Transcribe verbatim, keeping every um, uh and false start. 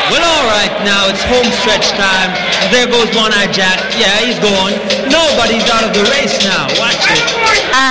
Well, all right, now it's home stretch time. There goes One Eye Jack. Yeah, he's gone. Nobody's out of the race now. Watch it.